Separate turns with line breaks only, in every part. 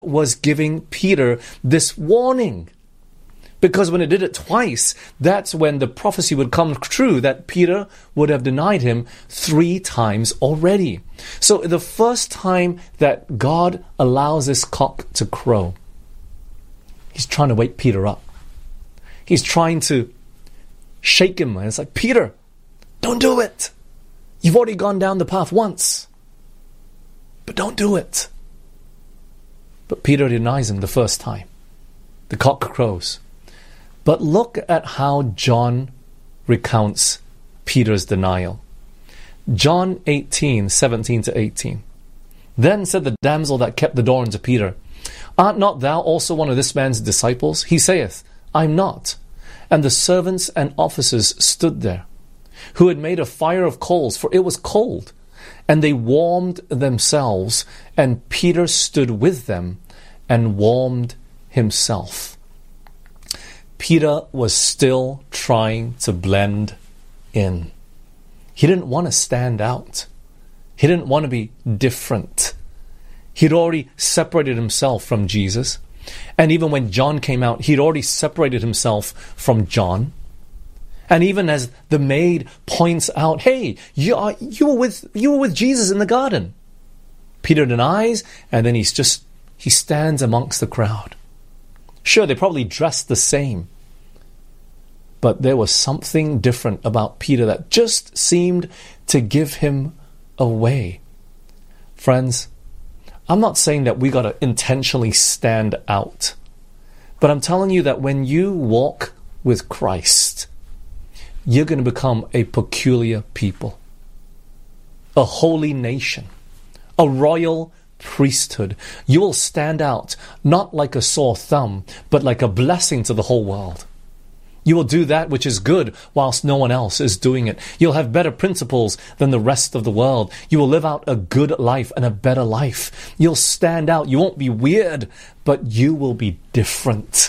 was giving Peter this warning. Because when it did it twice, that's when the prophecy would come true that Peter would have denied him 3 times already. So the first time that God allows this cock to crow, he's trying to wake Peter up. He's trying to shake him. And it's like, Peter, don't do it. You've already gone down the path once. But don't do it. But Peter denies him the first time. The cock crows. But look at how John recounts Peter's denial. John 18:17-18. Then said the damsel that kept the door unto Peter, Art not thou also one of this man's disciples? He saith, I am not. And the servants and officers stood there, who had made a fire of coals, for it was cold. And they warmed themselves, and Peter stood with them and warmed himself. Peter was still trying to blend in. He didn't want to stand out. He didn't want to be different. He'd already separated himself from Jesus. And even when John came out, he'd already separated himself from John. And even as the maid points out, hey, you were with Jesus in the garden. Peter denies, and then he stands amongst the crowd. Sure, they probably dressed the same. But there was something different about Peter that just seemed to give him away. Friends, I'm not saying that we got to intentionally stand out. But I'm telling you that when you walk with Christ, you're going to become a peculiar people. A holy nation. A royal priesthood. You will stand out, not like a sore thumb, but like a blessing to the whole world. You will do that which is good whilst no one else is doing it. You'll have better principles than the rest of the world. You will live out a good life and a better life. You'll stand out. You won't be weird, but you will be different.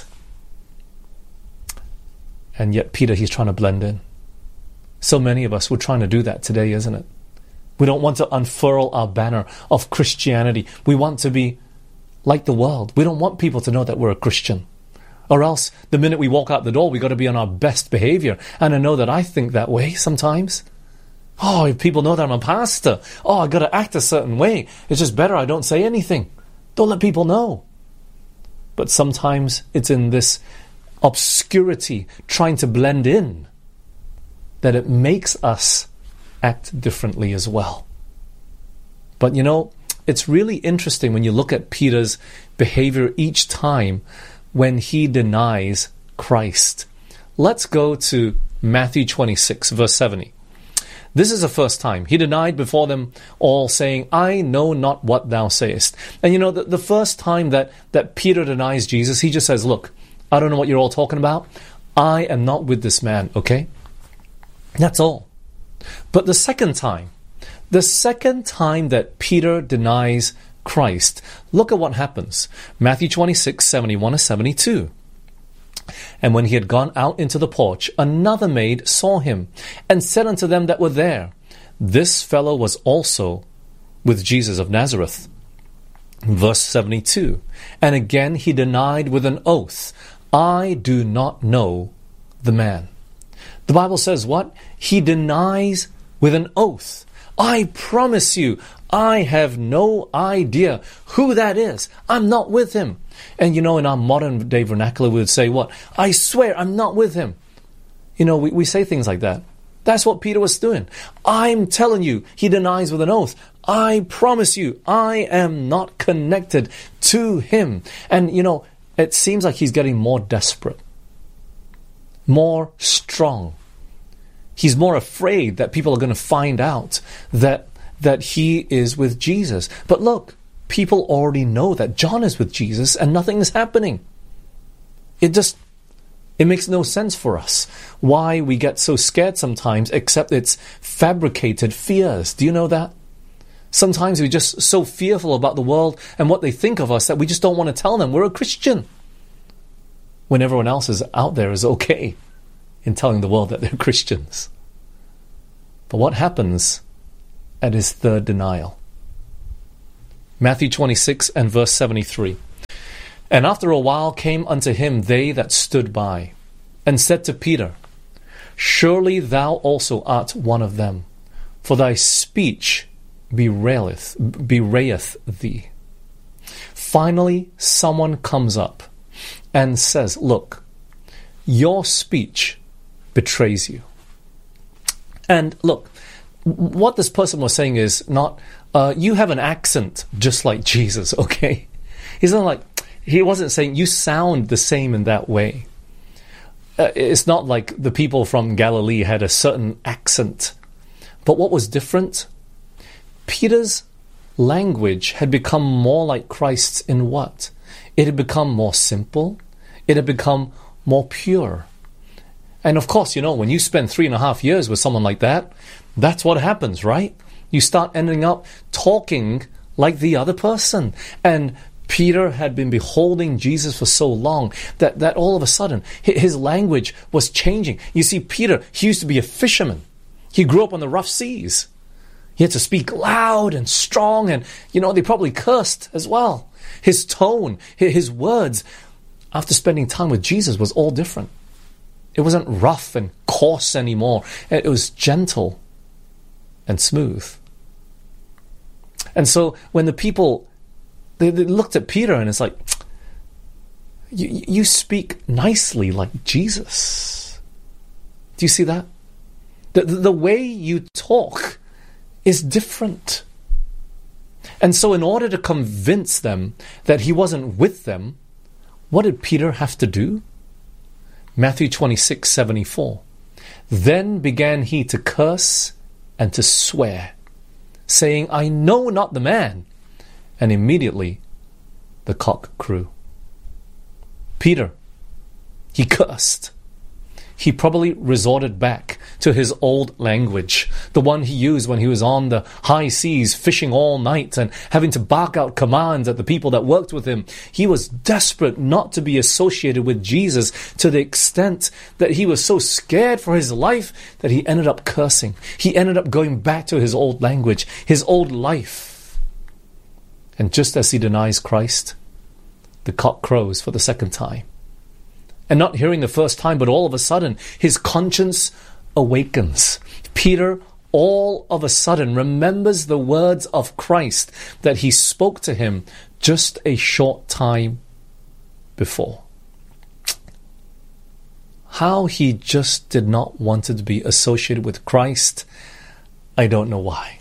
And yet Peter, he's trying to blend in. So many of us, we're trying to do that today, isn't it? We don't want to unfurl our banner of Christianity. We want to be like the world. We don't want people to know that we're a Christian. Or else, the minute we walk out the door, we got to be on our best behavior. And I know that I think that way sometimes. Oh, if people know that I'm a pastor, I got to act a certain way. It's just better I don't say anything. Don't let people know. But sometimes it's in this obscurity, trying to blend in, that it makes us act differently as well. But you know, it's really interesting when you look at Peter's behavior each time when he denies Christ. Let's go to Matthew 26, verse 70. This is the first time. He denied before them all, saying, I know not what thou sayest. And you know, the first time that Peter denies Jesus, he just says, look, I don't know what you're all talking about. I am not with this man, okay? That's all. But the second time that Peter denies Christ, look at what happens. Matthew 26, 71-72. And when he had gone out into the porch, another maid saw him, and said unto them that were there, This fellow was also with Jesus of Nazareth. Verse 72. And again he denied with an oath, I do not know the man. The Bible says what? He denies with an oath. I promise you, I have no idea who that is. I'm not with him. And you know, in our modern day vernacular, we would say what? I swear I'm not with him. You know, we say things like that. That's what Peter was doing. I'm telling you, he denies with an oath. I promise you, I am not connected to him. And you know, it seems like he's getting more desperate, more strong. He's more afraid that people are going to find out that he is with Jesus. But look, people already know that John is with Jesus and nothing is happening. It makes no sense for us why we get so scared sometimes, except it's fabricated fears. Do you know that? Sometimes we're just so fearful about the world and what they think of us that we just don't want to tell them we're a Christian, when everyone else is out there is okay in telling the world that they're Christians. But what happens at his third denial? Matthew 26 and verse 73. And after a while came unto him they that stood by, and said to Peter, Surely thou also art one of them, for thy speech bewrayeth thee. Finally, someone comes up and says, Look, your speech betrays you. And look, what this person was saying is not, you have an accent just like Jesus, okay? He wasn't saying you sound the same in that way. It's not like the people from Galilee had a certain accent. But what was different? Peter's language had become more like Christ's in what? It had become more simple. It had become more pure. And of course, when you spend 3.5 years with someone like that, that's what happens, right? You start ending up talking like the other person. And Peter had been beholding Jesus for so long that all of a sudden his language was changing. You see, Peter, he used to be a fisherman. He grew up on the rough seas. He had to speak loud and strong, and they probably cursed as well. His tone, his words, after spending time with Jesus, was all different. It wasn't rough and coarse anymore. It was gentle and smooth. And so when the people they looked at Peter, and it's like, you speak nicely like Jesus. Do you see that? The way you talk is different. And so in order to convince them that he wasn't with them, what did Peter have to do? Matthew 26:74. Then began he to curse and to swear, saying, I know not the man. And immediately the cock crew. Peter, he cursed. He probably resorted back to his old language, the one he used when he was on the high seas fishing all night and having to bark out commands at the people that worked with him. He was desperate not to be associated with Jesus, to the extent that he was so scared for his life that he ended up cursing. He ended up going back to his old language, his old life. And just as he denies Christ, the cock crows for the second time. And not hearing the first time, but all of a sudden, his conscience awakens. Peter, all of a sudden, remembers the words of Christ that he spoke to him just a short time before. How he just did not want to be associated with Christ, I don't know why.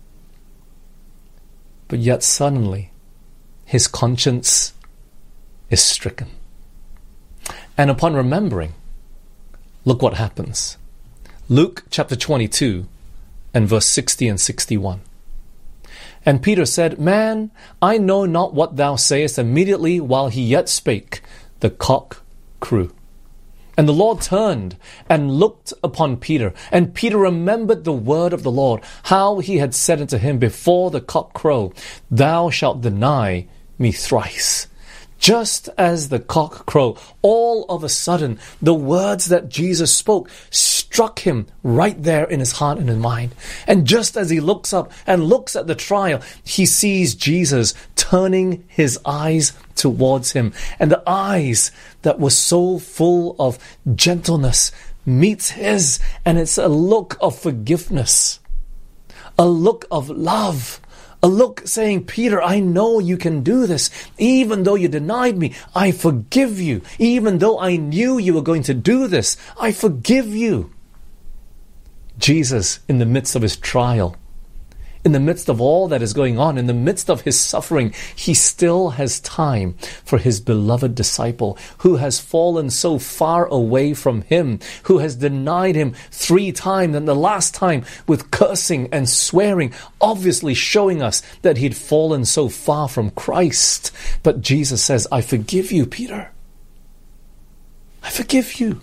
But yet suddenly, his conscience is stricken. And upon remembering, look what happens. Luke chapter 22 and verse 60 and 61. And Peter said, Man, I know not what thou sayest. Immediately while he yet spake, the cock crew. And the Lord turned and looked upon Peter. And Peter remembered the word of the Lord, how he had said unto him before the cock crow, Thou shalt deny me thrice. Just as the cock crowed, all of a sudden, the words that Jesus spoke struck him right there in his heart and his mind. And just as he looks up and looks at the trial, he sees Jesus turning his eyes towards him. And the eyes that were so full of gentleness meets his, and it's a look of forgiveness, a look of love. A look saying, Peter, I know you can do this. Even though you denied me, I forgive you. Even though I knew you were going to do this, I forgive you. Jesus, in the midst of his trial, in the midst of all that is going on, in the midst of his suffering, he still has time for his beloved disciple who has fallen so far away from him, who has denied him 3 times, and the last time with cursing and swearing, obviously showing us that he'd fallen so far from Christ. But Jesus says, I forgive you, Peter. I forgive you.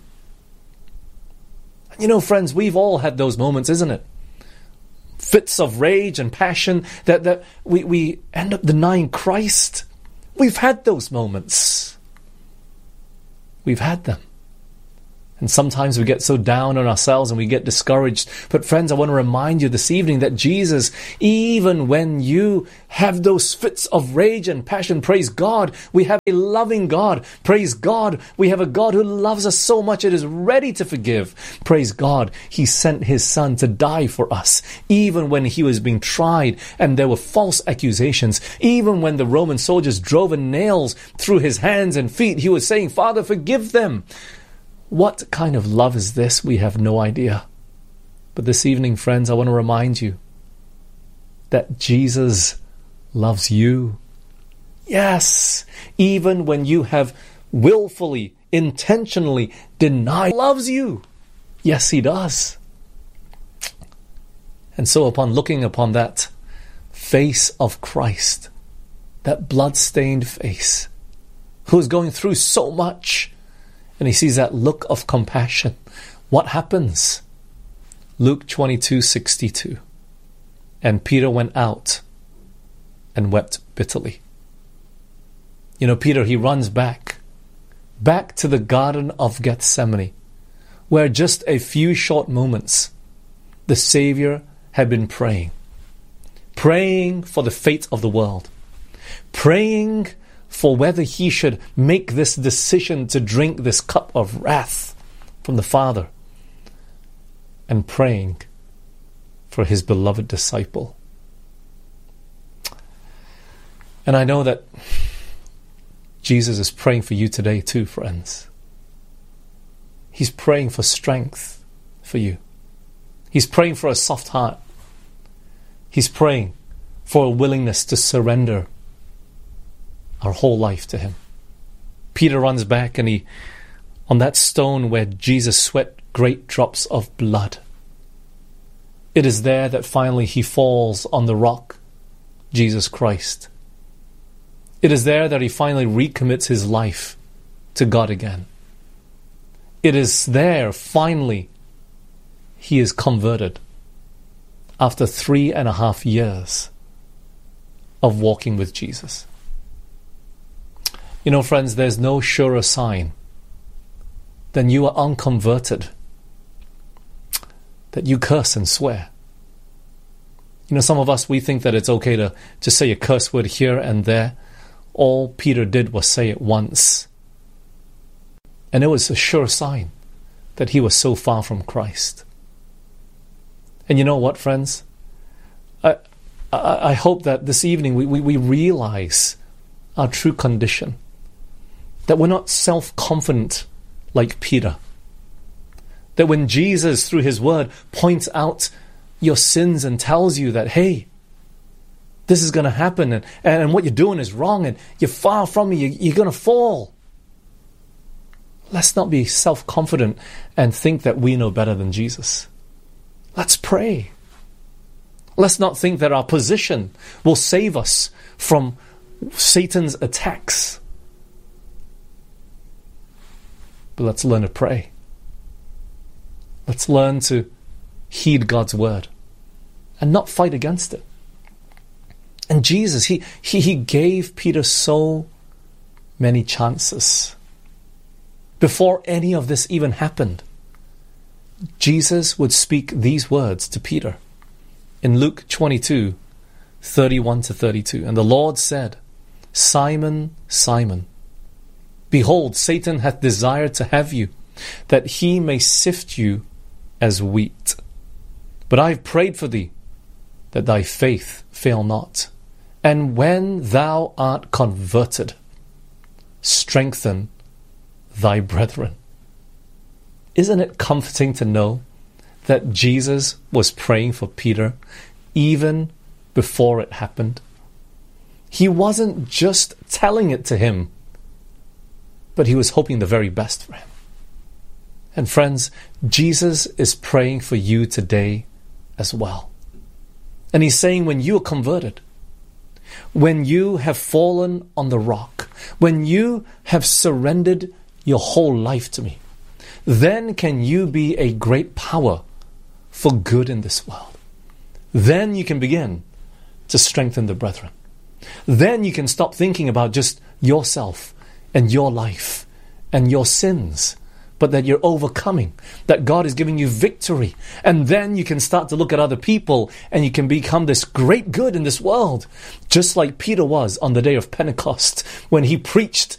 And friends, we've all had those moments, isn't it? Fits of rage and passion that we end up denying Christ. We've had those moments. We've had them. And sometimes we get so down on ourselves and we get discouraged. But friends, I want to remind you this evening that Jesus, even when you have those fits of rage and passion, praise God, we have a loving God. Praise God, we have a God who loves us so much it is ready to forgive. Praise God, He sent His Son to die for us. Even when He was being tried and there were false accusations, even when the Roman soldiers drove nails through His hands and feet, He was saying, Father, forgive them. What kind of love is this? We have no idea. But this evening, friends, I want to remind you that Jesus loves you. Yes, even when you have willfully, intentionally denied, He loves you. Yes, He does. And so upon looking upon that face of Christ, that blood-stained face, who is going through so much, and He sees that look of compassion, what happens? Luke 22:62. And Peter went out and wept bitterly. You know, Peter, he runs back to the Garden of Gethsemane, where just a few short moments the Savior had been praying for the fate of the world, praying for whether He should make this decision to drink this cup of wrath from the Father, and praying for His beloved disciple. And I know that Jesus is praying for you today too, friends. He's praying for strength for you. He's praying for a soft heart. He's praying for a willingness to surrender our whole life to Him. Peter runs back and on that stone where Jesus sweat great drops of blood, it is there that finally he falls on the rock, Jesus Christ. It is there that he finally recommits his life to God again. It is there finally he is converted after 3.5 years of walking with Jesus. You know, friends, there's no surer sign than you are unconverted, that you curse and swear. You know, some of us, we think that it's okay to just say a curse word here and there. All Peter did was say it once. And it was a sure sign that he was so far from Christ. And you know what, friends? I hope that this evening we realize our true condition. That we're not self-confident like Peter. That when Jesus, through His word, points out your sins and tells you that, hey, this is going to happen and what you're doing is wrong and you're far from me, you're going to fall. Let's not be self-confident and think that we know better than Jesus. Let's pray. Let's not think that our position will save us from Satan's attacks. But let's learn to pray. Let's learn to heed God's word and not fight against it. And Jesus, he gave Peter so many chances. Before any of this even happened, Jesus would speak these words to Peter in Luke 22:31-32. And the Lord said, Simon, Simon, behold, Satan hath desired to have you, that he may sift you as wheat. But I have prayed for thee, that thy faith fail not. And when thou art converted, strengthen thy brethren. Isn't it comforting to know that Jesus was praying for Peter even before it happened? He wasn't just telling it to him, but he was hoping the very best for him. And friends, Jesus is praying for you today as well. And He's saying, when you are converted, when you have fallen on the rock, when you have surrendered your whole life to me, then can you be a great power for good in this world. Then you can begin to strengthen the brethren. Then you can stop thinking about just yourself and your life and your sins, but that you're overcoming, that God is giving you victory. And then you can start to look at other people and you can become this great good in this world. Just like Peter was on the day of Pentecost when he preached